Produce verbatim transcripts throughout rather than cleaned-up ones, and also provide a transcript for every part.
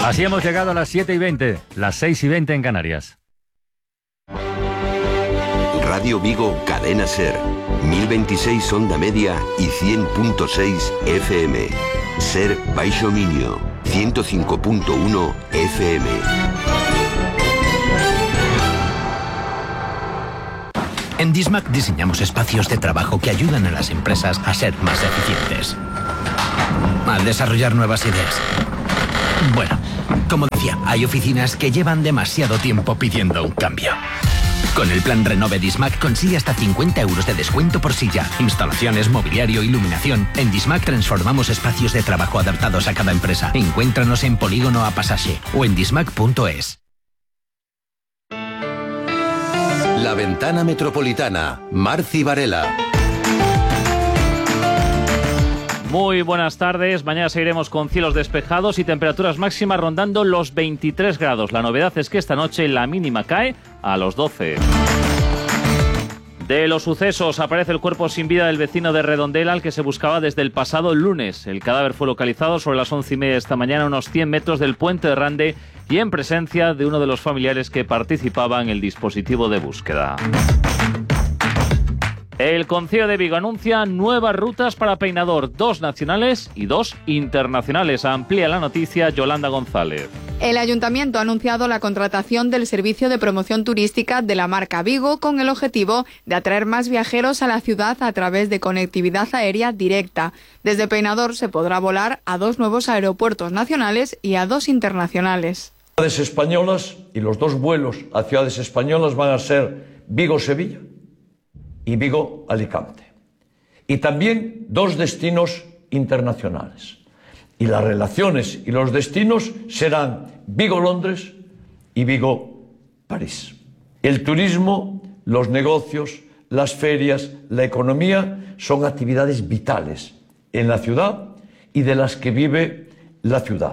Así hemos llegado a las siete y veinte, las seis y veinte en Canarias. Radio Vigo, Cadena Ser, mil veintiséis onda media y cien punto seis F M. Ser Baixo Miño, ciento cinco punto uno F M. En Dismac diseñamos espacios de trabajo que ayudan a las empresas a ser más eficientes, al desarrollar nuevas ideas. Bueno, como decía, hay oficinas que llevan demasiado tiempo pidiendo un cambio. Con el plan Renove Dismac consigue hasta cincuenta euros de descuento por silla, instalaciones, mobiliario, iluminación. En Dismac transformamos espacios de trabajo adaptados a cada empresa. Encuéntranos en Polígono A Pasaje o en dismac punto es. La Ventana Metropolitana, Marci Varela. Muy buenas tardes. Mañana seguiremos con cielos despejados y temperaturas máximas rondando los veintitrés grados. La novedad es que esta noche la mínima cae a los doce. De los sucesos, aparece el cuerpo sin vida del vecino de Redondela al que se buscaba desde el pasado lunes. El cadáver fue localizado sobre las once y media de esta mañana a unos cien metros del puente de Rande y en presencia de uno de los familiares que participaba en el dispositivo de búsqueda. El Concello de Vigo anuncia nuevas rutas para Peinador, dos nacionales y dos internacionales. Amplía la noticia Yolanda González. El Ayuntamiento ha anunciado la contratación del servicio de promoción turística de la marca Vigo con el objetivo de atraer más viajeros a la ciudad a través de conectividad aérea directa. Desde Peinador se podrá volar a dos nuevos aeropuertos nacionales y a dos internacionales. Ciudades españolas y los dos vuelos a ciudades españolas van a ser Vigo-Sevilla y Vigo-Alicante. Y también dos destinos internacionales. Y las relaciones y los destinos serán Vigo-Londres y Vigo-París. El turismo, los negocios, las ferias, la economía son actividades vitales en la ciudad y de las que vive la ciudad.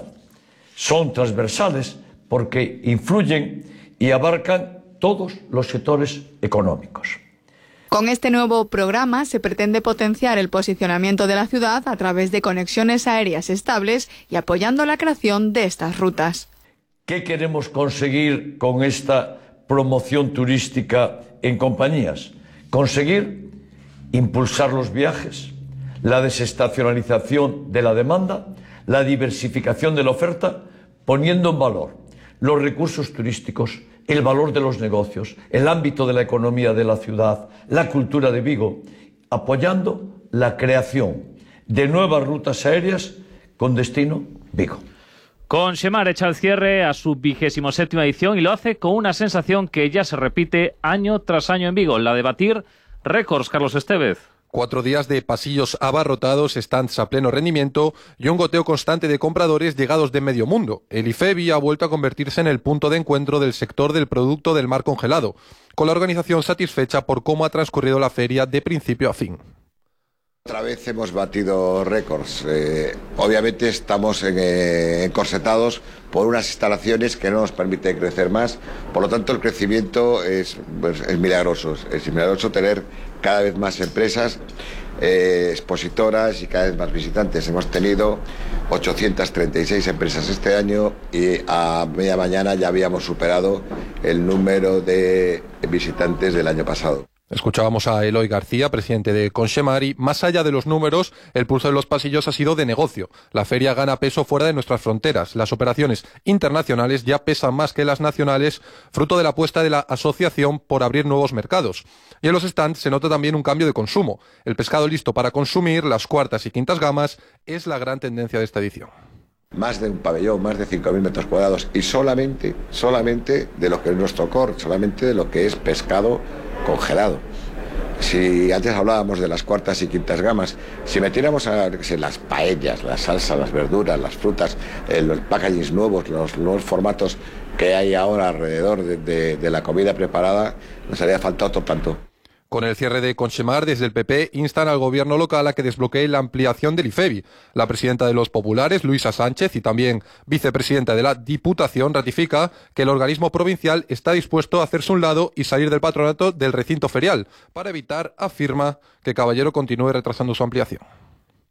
Son transversales porque influyen y abarcan todos los sectores económicos. Con este nuevo programa se pretende potenciar el posicionamiento de la ciudad a través de conexiones aéreas estables y apoyando la creación de estas rutas. ¿Qué queremos conseguir con esta promoción turística en compañías? Conseguir impulsar los viajes, la desestacionalización de la demanda, la diversificación de la oferta, poniendo en valor los recursos turísticos, el valor de los negocios, el ámbito de la economía de la ciudad, la cultura de Vigo, apoyando la creación de nuevas rutas aéreas con destino Vigo. Conchemar echa el cierre a su vigésimo séptima edición y lo hace con una sensación que ya se repite año tras año en Vigo, la de batir récords, Carlos Estevez. Cuatro días de pasillos abarrotados, stands a pleno rendimiento y un goteo constante de compradores llegados de medio mundo. El IFEBI ha vuelto a convertirse en el punto de encuentro del sector del producto del mar congelado, con la organización satisfecha por cómo ha transcurrido la feria de principio a fin. Otra vez hemos batido récords. Eh, obviamente estamos en, eh, encorsetados por unas instalaciones que no nos permiten crecer más. Por lo tanto, el crecimiento es, pues, es milagroso. Es milagroso tener cada vez más empresas eh, expositoras y cada vez más visitantes. Hemos tenido ochocientas treinta y seis empresas este año y a media mañana ya habíamos superado el número de visitantes del año pasado. Escuchábamos a Eloy García, presidente de Conchemar, y más allá de los números, el pulso de los pasillos ha sido de negocio. La feria gana peso fuera de nuestras fronteras. Las operaciones internacionales ya pesan más que las nacionales, fruto de la apuesta de la asociación por abrir nuevos mercados. Y en los stands se nota también un cambio de consumo. El pescado listo para consumir, las cuartas y quintas gamas, es la gran tendencia de esta edición. Más de un pabellón, más de cinco mil metros cuadrados y solamente, solamente de lo que es nuestro core, solamente de lo que es pescado congelado. Si antes hablábamos de las cuartas y quintas gamas, si metiéramos a sé, las paellas, las salsas, las verduras, las frutas, eh, los packagings nuevos, los nuevos formatos que hay ahora alrededor de, de, de la comida preparada, nos haría falta otro tanto. Con el cierre de Conchemar, desde el P P instan al gobierno local a que desbloquee la ampliación del IFEBI. La presidenta de los populares, Luisa Sánchez, y también vicepresidenta de la Diputación, ratifica que el organismo provincial está dispuesto a hacerse un lado y salir del patronato del recinto ferial, para evitar, afirma, que Caballero continúe retrasando su ampliación.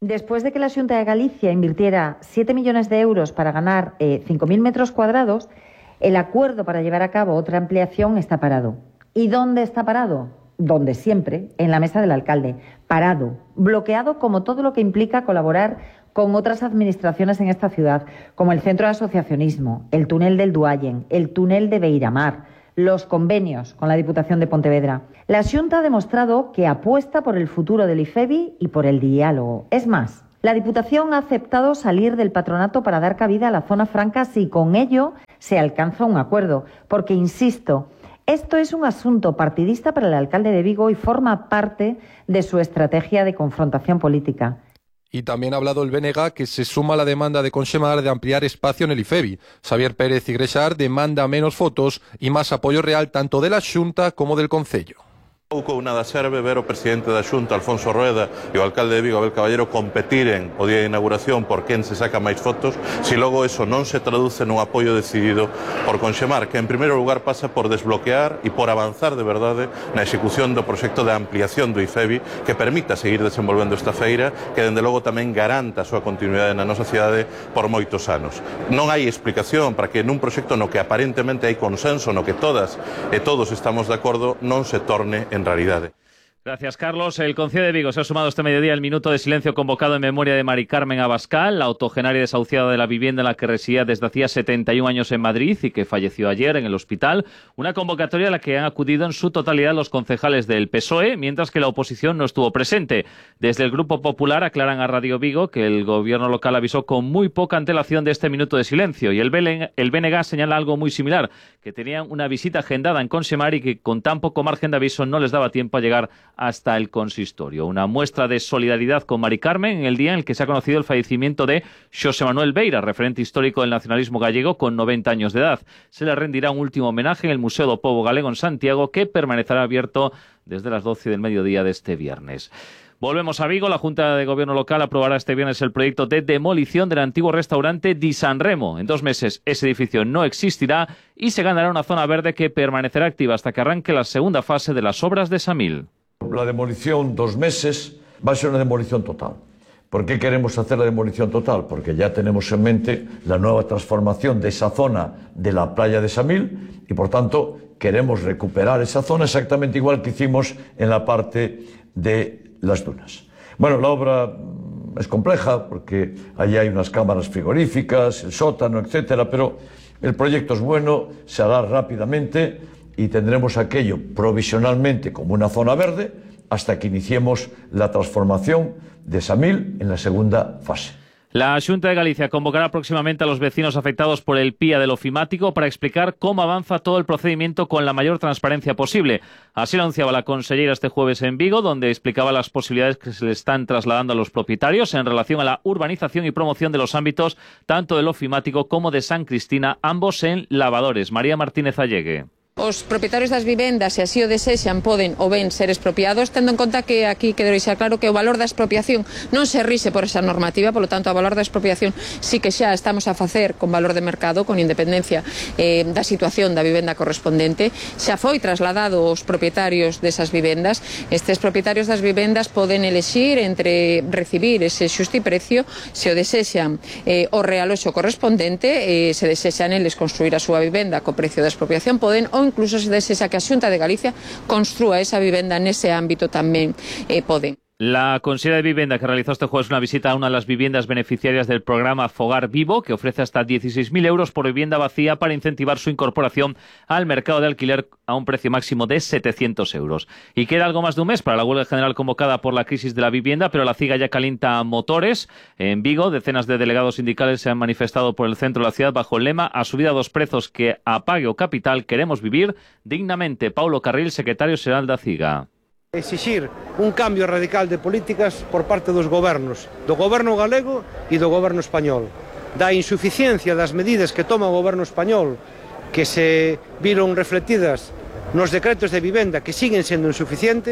Después de que la Xunta de Galicia invirtiera siete millones de euros para ganar eh, cinco mil metros cuadrados, el acuerdo para llevar a cabo otra ampliación está parado. ¿Y dónde está parado? Donde siempre, en la mesa del alcalde. Parado, bloqueado como todo lo que implica colaborar con otras administraciones en esta ciudad, como el Centro de Asociacionismo, el túnel del Duallen, el túnel de Beiramar, los convenios con la Diputación de Pontevedra. La Xunta ha demostrado que apuesta por el futuro del IFEBI y por el diálogo. Es más, la Diputación ha aceptado salir del patronato para dar cabida a la zona franca si con ello se alcanza un acuerdo. Porque, insisto, esto es un asunto partidista para el alcalde de Vigo y forma parte de su estrategia de confrontación política. Y también ha hablado el B N G, que se suma a la demanda de Conxemar de ampliar espacio en el IFEBI. Xavier Pérez Igrexar demanda menos fotos y más apoyo real tanto de la Xunta como del Concello. Pouco nada serve ver o presidente da Xunta, Alfonso Rueda, e o alcalde de Vigo, Abel Caballero, competiren o día de inauguración por quen se saca máis fotos, se logo eso non se traduce nun apoio decidido por Conxemar, que en primeiro lugar pasa por desbloquear e por avanzar de verdade na execución do proxecto de ampliación do IFEBI que permita seguir desenvolvendo esta feira, que dende logo tamén garanta a súa continuidade na nosa cidade por moitos anos. Non hai explicación para que nun proxecto no que aparentemente hai consenso, no que todas e todos estamos de acordo, non se torne en realidad. Gracias, Carlos. El Concello de Vigo se ha sumado este mediodía al minuto de silencio convocado en memoria de Mari Carmen Abascal, la octogenaria desahuciada de la vivienda en la que residía desde hacía setenta y un años en Madrid y que falleció ayer en el hospital. Una convocatoria a la que han acudido en su totalidad los concejales del P S O E, mientras que la oposición no estuvo presente. Desde el Grupo Popular aclaran a Radio Vigo que el gobierno local avisó con muy poca antelación de este minuto de silencio y el B N G señala algo muy similar, que tenían una visita agendada en Conxemar y que con tan poco margen de aviso no les daba tiempo a llegar hasta el consistorio. Una muestra de solidaridad con Mari Carmen en el día en el que se ha conocido el fallecimiento de Xosé Manuel Beira, referente histórico del nacionalismo gallego con noventa años de edad. Se le rendirá un último homenaje en el Museo do Pobo Galego en Santiago, que permanecerá abierto desde las doce del mediodía de este viernes. Volvemos a Vigo. La Junta de Gobierno local aprobará este viernes el proyecto de demolición del antiguo restaurante Di San Remo. En dos meses ese edificio no existirá y se ganará una zona verde que permanecerá activa hasta que arranque la segunda fase de las obras de Samil. La demolición, dos meses, va a ser una demolición total. ¿Por qué queremos hacer la demolición total? Porque ya tenemos en mente la nueva transformación de esa zona de la playa de Samil y, por tanto, queremos recuperar esa zona exactamente igual que hicimos en la parte de las dunas. Bueno, la obra es compleja porque allí hay unas cámaras frigoríficas, el sótano, etcétera, pero el proyecto es bueno, se hará rápidamente y tendremos aquello provisionalmente como una zona verde hasta que iniciemos la transformación de Samil en la segunda fase. La Xunta de Galicia convocará próximamente a los vecinos afectados por el P I A del ofimático para explicar cómo avanza todo el procedimiento con la mayor transparencia posible. Así lo anunciaba la consellera este jueves en Vigo, donde explicaba las posibilidades que se le están trasladando a los propietarios en relación a la urbanización y promoción de los ámbitos tanto del ofimático como de San Cristina, ambos en Lavadores. María Martínez Allegue. Os propietarios das vivendas, se así o desexan, poden ou ben ser expropiados, tendo en conta que aquí quero deixar claro que o valor da expropiación non se rixe por esa normativa, polo tanto, o valor da expropiación sí que xa estamos a facer con valor de mercado, con independencia eh, da situación da vivenda correspondente. Xa foi trasladado aos propietarios desas vivendas. Estes propietarios das vivendas poden elexir entre recibir ese xustiprecio, se o desexan eh, o realoxo correspondente, eh, se desexan eles construir a súa vivenda co precio da expropiación, poden ou incluso se desexa que a Xunta de Galicia construa esa vivenda nese ámbito tamén eh, poden. La consejera de Vivienda que realizó este jueves una visita a una de las viviendas beneficiarias del programa Fogar Vivo, que ofrece hasta dieciséis mil euros por vivienda vacía para incentivar su incorporación al mercado de alquiler a un precio máximo de setecientos euros. Y queda algo más de un mes para la huelga general convocada por la crisis de la vivienda, pero la ciga ya calienta motores. En Vigo, decenas de delegados sindicales se han manifestado por el centro de la ciudad bajo el lema "A subida dos prezos que apague o capital, queremos vivir dignamente". Paulo Carril, secretario xeral da ciga. Exixir un cambio radical de políticas por parte dos gobernos, do goberno galego e do goberno español. Da insuficiencia das medidas que toma o goberno español, que se viron refletidas nos decretos de vivenda que siguen sendo insuficientes.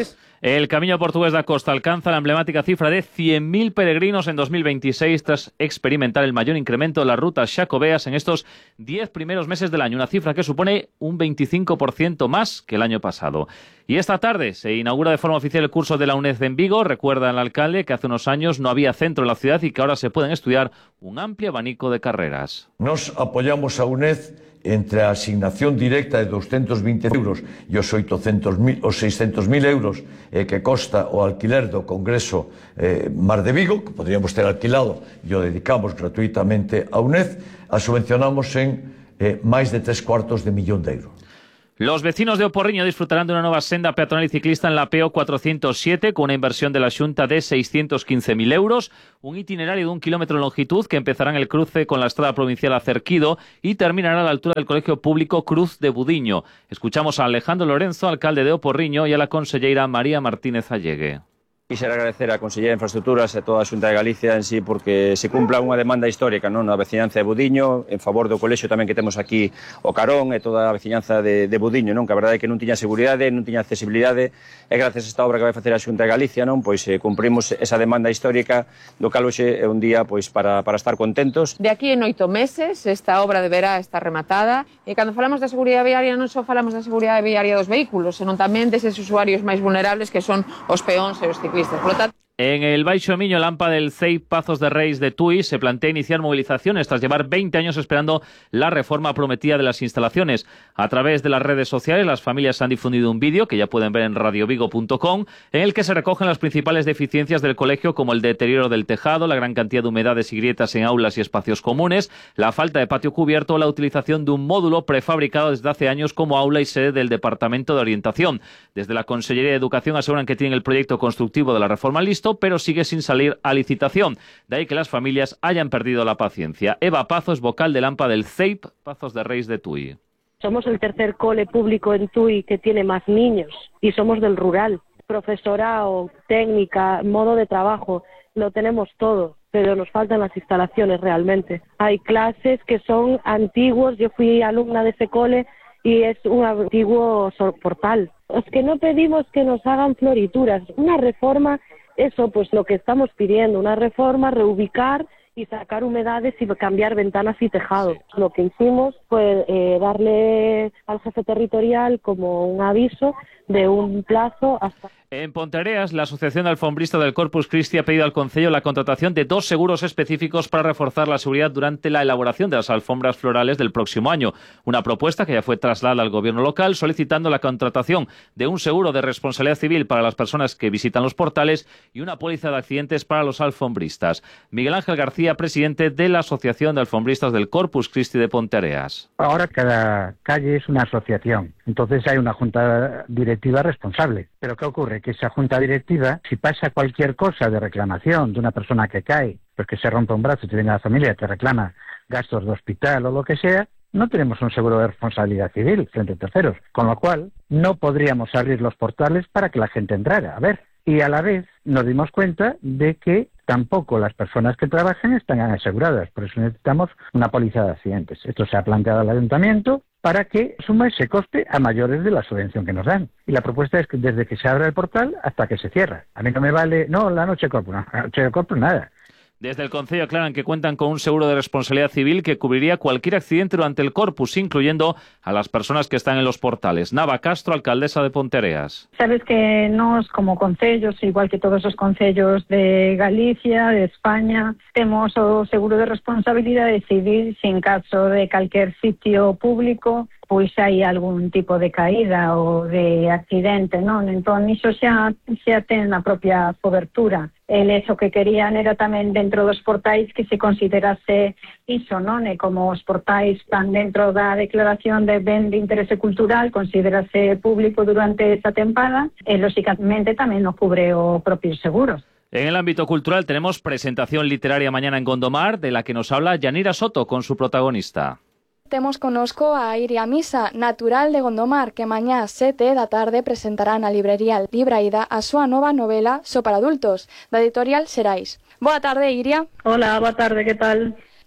El Camino Portugués da Costa alcanza la emblemática cifra de cien mil peregrinos en dos mil veintiséis tras experimentar el mayor incremento de las rutas xacobeas en estos diez primeros meses del año, una cifra que supone un veinticinco por ciento más que el año pasado. Y esta tarde se inaugura de forma oficial el curso de la UNED en Vigo. Recuerda el alcalde que hace unos años no había centro en la ciudad y que ahora se pueden estudiar un amplio abanico de carreras. Nos apoyamos a UNED entre a asignación directa de doscientos veinte euros e os oitocentos mil ou seiscentos mil euros eh, que costa o alquiler do Congreso eh, Mar de Vigo, que podríamos ter alquilado e o dedicamos gratuitamente a UNED, a subvencionamos en eh, máis de tres cuartos de millón de euros. Los vecinos de Oporriño disfrutarán de una nueva senda peatonal y ciclista en la P O cuatrocientos siete con una inversión de la Xunta de seiscientos quince mil euros, un itinerario de un kilómetro de longitud que empezará en el cruce con la estrada provincial a Cerquido y terminará a la altura del Colegio Público Cruz de Budiño. Escuchamos a Alejandro Lorenzo, alcalde de Oporriño, y a la conselleira María Martínez Allegue. Quixera agradecer á Conselleira de Infraestructuras e toda a Xunta de Galicia en sí porque se cumpla unha demanda histórica non na veciñanza de Budiño en favor do colexio tamén que temos aquí o Carón e toda a veciñanza de, de Budiño, non? Que a verdade é que non tiña seguridade, non tiña accesibilidade e gracias a esta obra que vai facer a Xunta de Galicia, non? Pois eh, cumprimos esa demanda histórica do cal hoxe é un día pois para, para estar contentos. De aquí en oito meses esta obra deberá estar rematada e cando falamos da seguridade viaria non só falamos da seguridade viaria dos vehículos, senón tamén deses usuarios máis vulnerables que son os peóns e os ciclistas. Por lo tanto, en el Baixo Miño, Lampa del C E I P Pazos de Reis de Tui se plantea iniciar movilizaciones tras llevar veinte años esperando la reforma prometida de las instalaciones. A través de las redes sociales, las familias han difundido un vídeo que ya pueden ver en radio vigo punto com, en el que se recogen las principales deficiencias del colegio, como el deterioro del tejado, la gran cantidad de humedades y grietas en aulas y espacios comunes, la falta de patio cubierto o la utilización de un módulo prefabricado desde hace años como aula y sede del Departamento de Orientación. Desde la Consellería de Educación aseguran que tienen el proyecto constructivo de la reforma listo, pero sigue sin salir a licitación. De ahí que las familias hayan perdido la paciencia. Eva Pazo es vocal de Lampa del C E I P Pazos de Reis de Tui. Somos el tercer cole público en Tui que tiene más niños y somos del rural. Profesorado, técnica, modo de trabajo, lo tenemos todo, pero nos faltan las instalaciones realmente. Hay clases que son antiguos, yo fui alumna de ese cole y es un antiguo portal. Es que no pedimos que nos hagan florituras, una reforma. Eso, pues lo que estamos pidiendo, una reforma, reubicar y sacar humedades y cambiar ventanas y tejados. Lo que hicimos fue eh, darle al jefe territorial como un aviso de un plazo hasta... En Ponteareas, la Asociación de Alfombristas del Corpus Christi ha pedido al Concello la contratación de dos seguros específicos para reforzar la seguridad durante la elaboración de las alfombras florales del próximo año. Una propuesta que ya fue trasladada al gobierno local solicitando la contratación de un seguro de responsabilidad civil para las personas que visitan los portales y una póliza de accidentes para los alfombristas. Miguel Ángel García, presidente de la Asociación de Alfombristas del Corpus Christi de Ponteareas. Ahora cada calle es una asociación, entonces hay una junta directiva responsable. Pero ¿qué ocurre? Que esa junta directiva, si pasa cualquier cosa de reclamación de una persona que cae, pues que se rompe un brazo y te viene la familia y te reclama gastos de hospital o lo que sea, no tenemos un seguro de responsabilidad civil frente a terceros, con lo cual no podríamos abrir los portales para que la gente entrara. A ver, y a la vez nos dimos cuenta de que tampoco las personas que trabajan están aseguradas, por eso necesitamos una póliza de accidentes. Esto se ha planteado al ayuntamiento para que suma ese coste a mayores de la subvención que nos dan. Y la propuesta es que desde que se abra el portal hasta que se cierra. A mí no me vale, no, la noche corpo, no, la noche corpo nada. Desde el Concello aclaran que cuentan con un seguro de responsabilidad civil que cubriría cualquier accidente durante el Corpus, incluyendo a las personas que están en los portales. Nava Castro, alcaldesa de Ponteareas. Sabes que nos, como concellos, igual que todos os concellos de Galicia, de España, temos o seguro de responsabilidade civil se en caso de calquer sitio público pois hai algún tipo de caída ou de accidente, non? Entón, iso xa, xa ten na propia cobertura. El eso que querían era tamén dentro dos portais que se considerase iso, non? E como os portais están dentro da declaración de ben de interese cultural, considerase público durante esa tempada, e lóxicamente tamén o cubre o propio seguro. En el ámbito cultural tenemos presentación literaria mañana en Gondomar, de la que nos habla Yanira Soto con su protagonista. Temos conosco a Iria Misa, natural de Gondomar, que mañá sete da tarde presentará na librería Libraída a súa nova novela Só para adultos, da editorial Xerais. Boa tarde, Iria. Hola, boa tarde, que tal?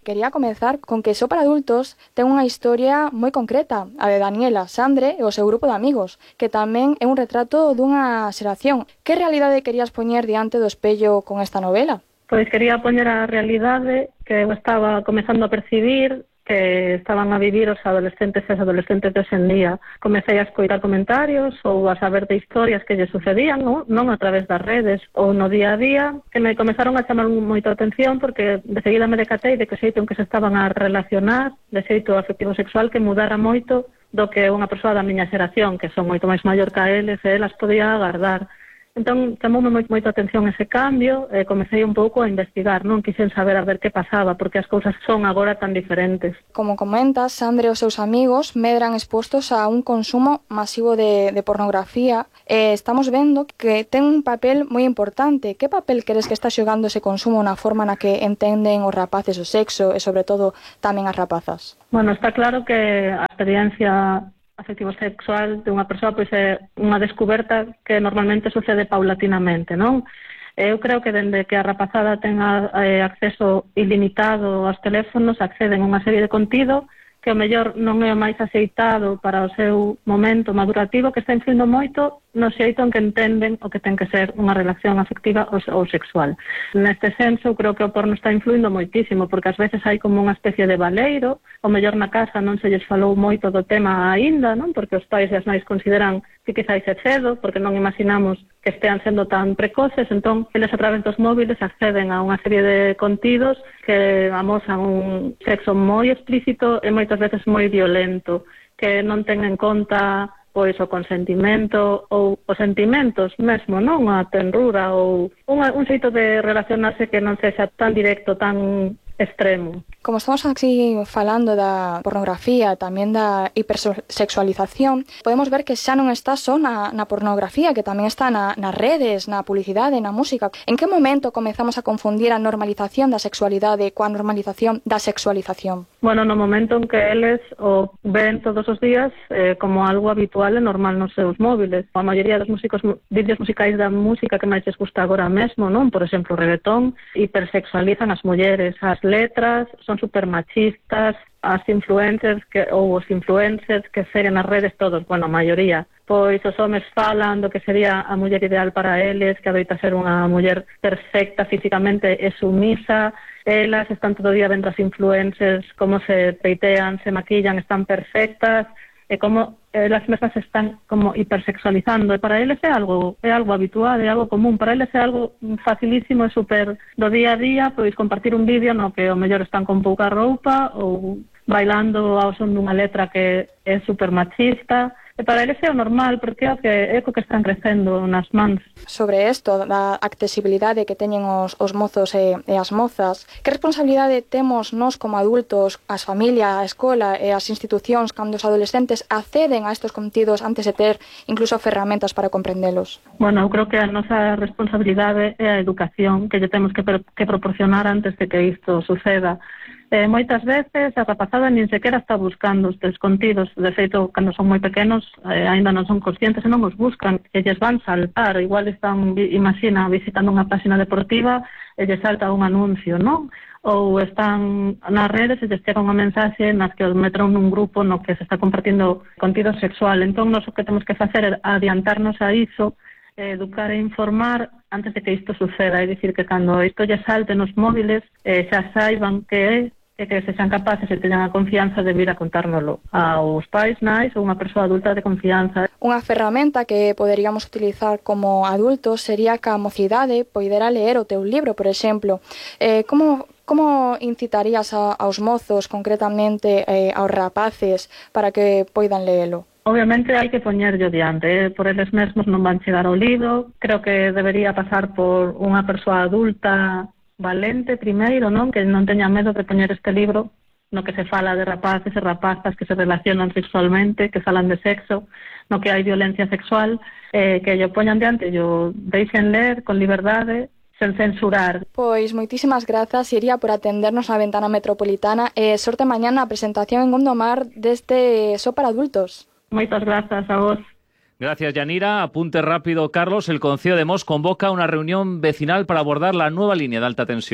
quería comezar con que Só para Adultos ten unha historia moi concreta, a de Daniela, Sandre e o seu grupo de amigos, que tamén é un retrato dunha xeración. Que realidade querías poñer diante do espello con esta novela? Pois quería poñer a realidade que eu estaba comezando a percibir que estaban a vivir os adolescentes e as adolescentes de hoxendía. Comecei a escoitar comentarios ou a saber de historias que lle sucedían, non, non a través das redes ou no día a día, que me comezaron a chamar moito a atención porque de seguida me decatei de que xeito en que se estaban a relacionar, de xeito afectivo sexual que mudara moito do que unha persoa da miña xeración, que son moito máis maior que a eles, e elas podía agardar. Entón, chamoume moito, moito a atención ese cambio e comecei un pouco a investigar, non quixen saber a ver que pasaba, porque as cousas son agora tan diferentes. Como comentas, Sandra e os seus amigos medran expostos a un consumo masivo de, de pornografía e estamos vendo que ten un papel moi importante. Que papel queres que está xogando ese consumo na forma na que entenden os rapaces o sexo e, sobre todo, tamén as rapazas? Bueno, está claro que a experiencia afectivo sexual de unha persoa pois é unha descoberta que normalmente sucede paulatinamente, non? Eu creo que dende que a rapazada tenga eh, acceso ilimitado aos teléfonos, acceden a unha serie de contido que o mellor non é o máis aceitado para o seu momento madurativo, que está influindo moito no xeito en que entenden o que ten que ser unha relación afectiva ou, ou sexual. Neste senso, creo que o porno está influindo moitísimo, porque ás veces hai como unha especie de baleiro, o mellor na casa non se lles falou moito do tema aínda, non? Porque os pais e as nais consideran que quizáis é cedo, porque non imaginamos que estean sendo tan precoces, entón, eles a través dos móviles acceden a unha serie de contidos que amosan un sexo moi explícito e moitas veces moi violento, que non ten en conta pois o consentimento ou os sentimentos mesmo, non? A tenrura ou unha, un xeito de relacionarse que non sexa tan directo, tan extremo. Como estamos aquí falando da pornografía, tamén da hipersexualización, podemos ver que xa non está só na, na pornografía, que tamén está na, nas redes, na publicidade, na música. En que momento comezamos a confundir a normalización da sexualidade coa normalización da sexualización? Bueno, no momento en que eles o ven todos os días eh, como algo habitual e normal nos seus móviles. A maioría dos músicos, vídeos musicais da música que máis les gusta agora mesmo, non? Por exemplo, o reggaetón, hipersexualizan as mulleres, as letras son super machistas, as influencers que, ou os influencers que seguen nas redes todos, bueno, a maioría, pois os homes falan do que sería a muller ideal para eles, que adoita ser unha muller perfecta físicamente e sumisa. Elas están todo o día vendo as influencers, como se peitean, se maquillan, están perfectas, e como elas mesmas están como hipersexualizando, e para eles é algo é algo habitual, é algo común, para eles é algo facilísimo, é super do día a día, pois compartir un vídeo no que o mellor están con pouca roupa ou bailando ao son dunha letra que é super machista. E para eles é o normal, porque é o que, é o que están crecendo nas mans. Sobre isto, da accesibilidade que teñen os, os mozos e, e as mozas, que responsabilidade temos nós como adultos, as familias, a escola e as institucións cando os adolescentes acceden a estes contidos antes de ter incluso ferramentas para comprendelos? Bueno, eu creo que a nosa responsabilidade é a educación que lle temos que, que proporcionar antes de que isto suceda. Eh, moitas veces a rapazada nin sequera está buscando estes contidos, de feito, cando son moi pequenos, eh, ainda non son conscientes e non os buscan, e lles van saltar, igual están, imagina, visitando unha página deportiva e lles salta un anuncio, non? Ou están nas redes e lles chega unha mensaxe nas que os metron nun grupo no que se está compartindo contido sexual. Entón, nós o que temos que facer é adiantarnos a iso, educar e informar antes de que isto suceda, é dicir, que cando isto lle salte nos móviles, eh, xa saiban que é, e que se xan capaces e teñan a confianza de vir a contárnolo aos pais, nais ou unha persoa adulta de confianza. Unha ferramenta que poderíamos utilizar como adultos sería que a mocidade poidera ler o teu libro, por exemplo. Eh, como, como incitarías a, aos mozos, concretamente eh, aos rapaces, para que poidan leelo? Obviamente hai que poñerlo diante, eh? Por eles mesmos non van chegar ao libro. Creo que debería pasar por unha persoa adulta valente primeiro, non? Que non teña medo de poñer este libro no que se fala de rapaces e rapazas que se relacionan sexualmente, que falan de sexo, no que hai violencia sexual, eh, que yo poñan diante, yo deixen ler con liberdade, sen censurar. Pois moitísimas grazas, Iria, por atendernos na Ventana Metropolitana e sorte mañá na presentación en Gondomar deste Só para Adultos. Moitas grazas a vos. Gracias, Yanira. Apunte rápido, Carlos. El Concello de Mos convoca una reunión vecinal para abordar la nueva línea de alta tensión.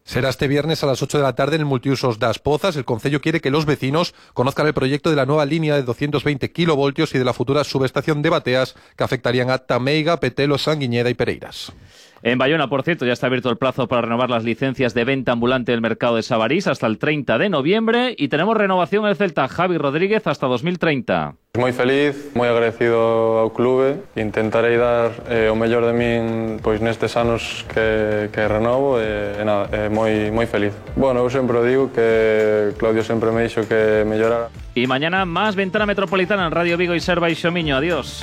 Será este viernes a las ocho de la tarde en el multiusos das Pozas. El concello quiere que los vecinos conozcan el proyecto de la nueva línea de doscientos veinte kilovoltios y de la futura subestación de Bateas que afectarían a Tameiga, Petelo, Sanguiñeda y Pereiras. En Bayona, por cierto, ya está abierto el plazo para renovar las licencias de venta ambulante del mercado de Sabarís hasta el treinta de noviembre y tenemos renovación en el Celta. Javi Rodríguez hasta dos mil treinta. Moi feliz, moi agradecido ao clube. Intentarei dar eh, o mellor de min pois nestes anos que, que renovo e, e nada, eh, moi, moi feliz. Bueno, eu sempre digo que Claudio sempre me dixo que mellorara. Y mañana más Ventana Metropolitana en Radio Vigo y Ser Baixo Miño. Adiós.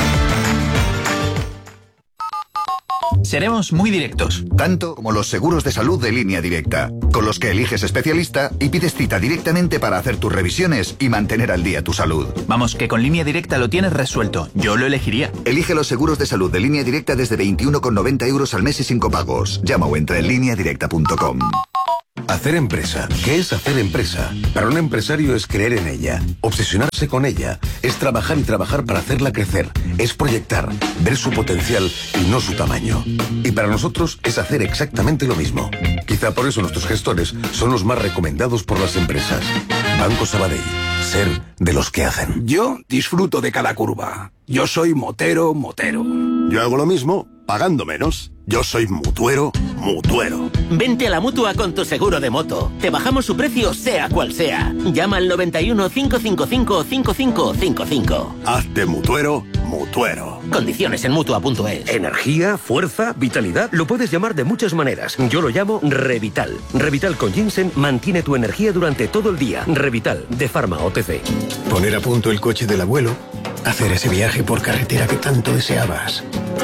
Seremos muy directos. Tanto como los seguros de salud de Línea Directa, con los que eliges especialista y pides cita directamente para hacer tus revisiones y mantener al día tu salud. Vamos, que con Línea Directa lo tienes resuelto. Yo lo elegiría. Elige los seguros de salud de Línea Directa desde veintiuno con noventa euros al mes y sin copagos. Llama o entra en línea directa punto com. Hacer empresa. ¿Qué es hacer empresa? Para un empresario es creer en ella, obsesionarse con ella, es trabajar y trabajar para hacerla crecer, es proyectar, ver su potencial y no su tamaño. Y para nosotros es hacer exactamente lo mismo. Quizá por eso nuestros gestores son los más recomendados por las empresas. Banco Sabadell. Ser de los que hacen. Yo disfruto de cada curva. Yo soy motero, motero. Yo hago lo mismo, pagando menos. Yo soy mutuero, mutuero. Vente a la Mutua con tu seguro de moto. Te bajamos su precio sea cual sea. Llama al noventa y uno, cinco cinco cinco, cinco cinco cinco cinco. Hazte mutuero, mutuero. Condiciones en Mutua punto es. Energía, fuerza, vitalidad. Lo puedes llamar de muchas maneras. Yo lo llamo Revital. Revital con ginseng mantiene tu energía durante todo el día. Revital, de Pharma O T C. Poner a punto el coche del abuelo. Hacer ese viaje por carretera que tanto deseabas.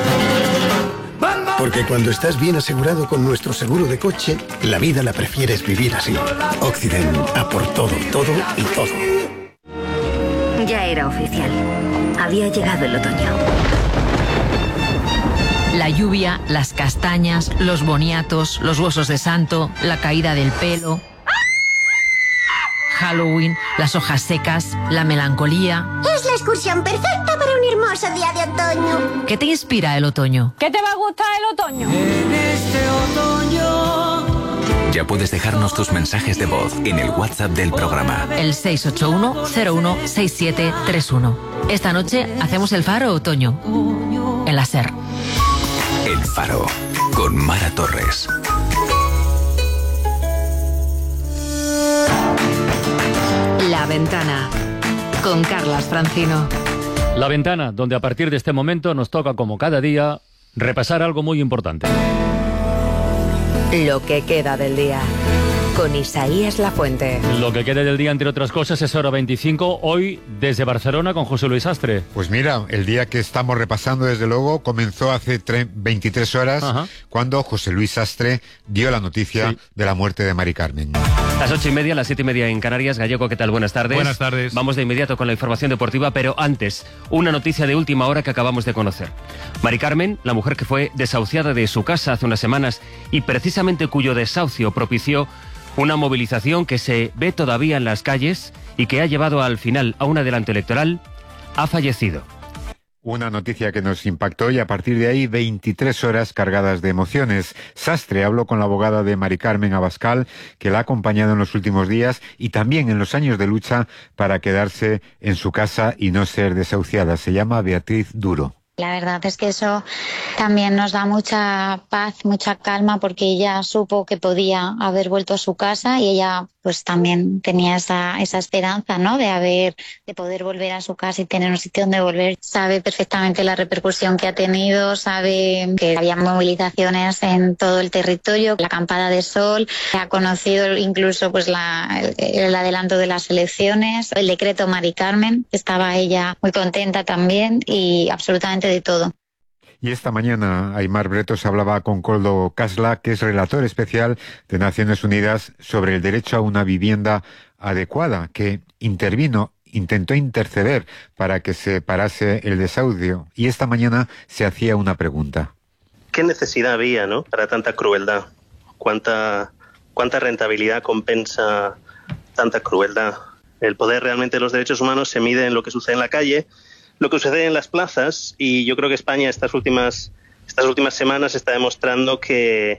Porque cuando estás bien asegurado con nuestro seguro de coche, la vida la prefieres vivir así. Occident, a por todo, todo y todo. Ya era oficial. Había llegado el otoño. La lluvia, las castañas, los boniatos, los huesos de santo, la caída del pelo, Halloween, las hojas secas, la melancolía. Es la excursión perfecta para un hermoso día de otoño. ¿Qué te inspira el otoño? ¿Qué te va a gustar el otoño? En este otoño. Ya puedes dejarnos tus mensajes de voz en el WhatsApp del programa. El seis ocho uno, cero uno, seis siete tres uno. Esta noche hacemos el Faro Otoño. En la SER. El Faro, con Mara Torres. La Ventana, con Carlas Francino. La Ventana, donde a partir de este momento nos toca, como cada día, repasar algo muy importante. Lo que queda del día, con Isaías Lafuente. Lo que queda del día, entre otras cosas, es Hora veinticinco, hoy desde Barcelona con José Luis Astre. Pues mira, el día que estamos repasando, desde luego, comenzó hace veintitrés horas, Ajá. cuando José Luis Astre dio la noticia sí. de la muerte de Mari Carmen. Las ocho y media, las siete y media en Canarias. Gallego, ¿qué tal? Buenas tardes. Buenas tardes. Vamos de inmediato con la información deportiva, pero antes, una noticia de última hora que acabamos de conocer. Mari Carmen, la mujer que fue desahuciada de su casa hace unas semanas y precisamente cuyo desahucio propició una movilización que se ve todavía en las calles y que ha llevado al final a un adelanto electoral, ha fallecido. Una noticia que nos impactó y a partir de ahí veintitrés horas cargadas de emociones. Sastre habló con la abogada de Mari Carmen Abascal, que la ha acompañado en los últimos días y también en los años de lucha para quedarse en su casa y no ser desahuciada. Se llama Beatriz Duro. La verdad es que eso también nos da mucha paz, mucha calma, porque ella supo que podía haber vuelto a su casa y ella pues también tenía esa, esa esperanza, ¿no? De haber, de poder volver a su casa y tener un sitio donde volver. Sabe perfectamente la repercusión que ha tenido, sabe que había movilizaciones en todo el territorio, la acampada de sol, ha conocido incluso pues la, el, el adelanto de las elecciones, el decreto Mari Carmen, estaba ella muy contenta también y absolutamente de todo. Y esta mañana Aimar Bretos hablaba con Koldo Casla, que es relator especial de Naciones Unidas sobre el derecho a una vivienda adecuada, que intervino, intentó interceder para que se parase el desahucio. Y esta mañana se hacía una pregunta. ¿Qué necesidad había, ¿no?, para tanta crueldad? ¿Cuánta, cuánta rentabilidad compensa tanta crueldad? El poder realmente de los derechos humanos se mide en lo que sucede en la calle, lo que sucede en las plazas, y yo creo que España estas últimas estas últimas semanas está demostrando que,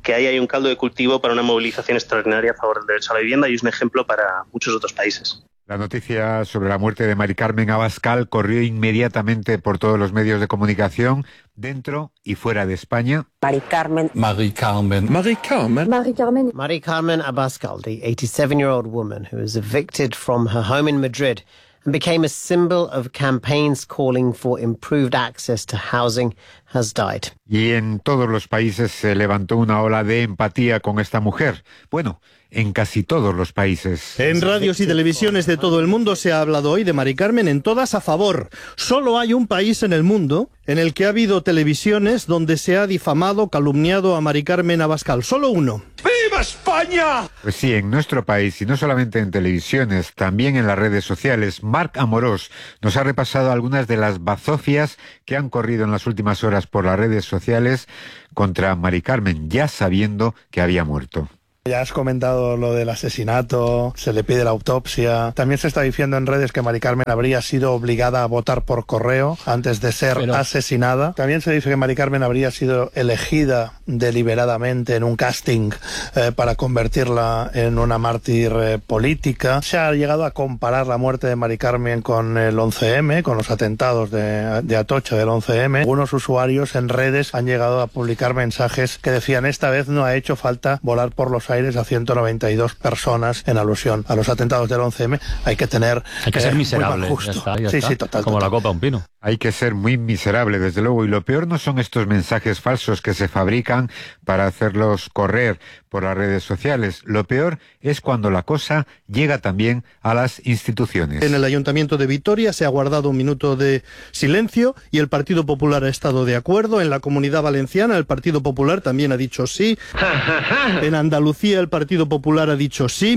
que ahí hay un caldo de cultivo para una movilización extraordinaria a favor del derecho a la vivienda y es un ejemplo para muchos otros países. La noticia sobre la muerte de Mari Carmen Abascal corrió inmediatamente por todos los medios de comunicación, dentro y fuera de España. Mari Carmen. Mari Carmen. Mari Carmen. Mari Carmen. Mari Carmen Abascal, the eighty-seven-year-old woman who was evicted from her home in Madrid and became a symbol of campaigns calling for improved access to housing, has died. Y en todos los países se levantó una ola de empatía con esta mujer. Bueno, en casi todos los países. En radios y televisiones de todo el mundo se ha hablado hoy de Mari Carmen, en todas a favor. Solo hay un país en el mundo en el que ha habido televisiones donde se ha difamado, calumniado a Mari Carmen Abascal. Solo uno. ¡Viva España! Pues sí, en nuestro país, y no solamente en televisiones, también en las redes sociales, Marc Amorós nos ha repasado algunas de las bazofias que han corrido en las últimas horas por las redes sociales contra Mari Carmen, ya sabiendo que había muerto. Ya has comentado lo del asesinato, se le pide la autopsia. También se está diciendo en redes que Mari Carmen habría sido obligada a votar por correo antes de ser Pero... asesinada. También se dice que Mari Carmen habría sido elegida deliberadamente en un casting eh, para convertirla en una mártir eh, política. Se ha llegado a comparar la muerte de Mari Carmen con el once eme, con los atentados de, de Atocha del once eme. Algunos usuarios en redes han llegado a publicar mensajes que decían: esta vez no ha hecho falta volar por los aires a ciento noventa y dos personas, en alusión a los atentados del once eme. Hay que tener hay que eh, ser miserable, muy mal gusto. Ya está, ya sí, está. sí, total, como total. la copa a un pino. Hay que ser muy miserable, desde luego, y lo peor no son estos mensajes falsos que se fabrican para hacerlos correr por las redes sociales. Lo peor es cuando la cosa llega también a las instituciones. En el Ayuntamiento de Vitoria se ha guardado un minuto de silencio y el Partido Popular ha estado de acuerdo. En la Comunidad Valenciana el Partido Popular también ha dicho sí. En Andalucía el Partido Popular ha dicho sí.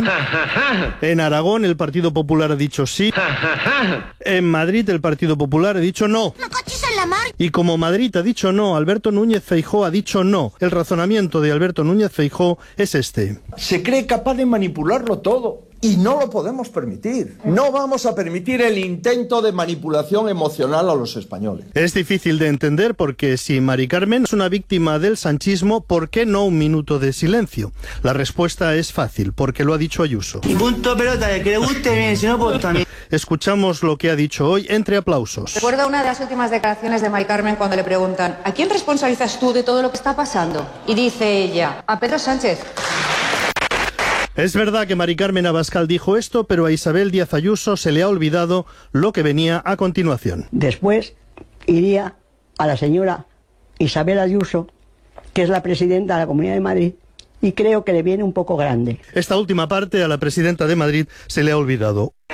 En Aragón el Partido Popular ha dicho sí. En Madrid el Partido Popular ha dicho no. Y como Madrid ha dicho no, Alberto Núñez Feijóo ha dicho no. El razonamiento de Alberto Núñez Feijóo es este. Se cree capaz de manipularlo todo. Y no lo podemos permitir. No vamos a permitir el intento de manipulación emocional a los españoles. Es difícil de entender porque si Mari Carmen es una víctima del sanchismo, ¿por qué no un minuto de silencio? La respuesta es fácil, porque lo ha dicho Ayuso. Y punto pelota, de que le guste bien, si no, pues también. Escuchamos lo que ha dicho hoy entre aplausos. Recuerdo una de las últimas declaraciones de Mari Carmen cuando le preguntan: ¿a quién responsabilizas tú de todo lo que está pasando? Y dice ella: a Pedro Sánchez. Es verdad que Mari Carmen Abascal dijo esto, pero a Isabel Díaz Ayuso se le ha olvidado lo que venía a continuación. Después iría a la señora Isabel Ayuso, que es la presidenta de la Comunidad de Madrid, y creo que le viene un poco grande. Esta última parte a la presidenta de Madrid se le ha olvidado.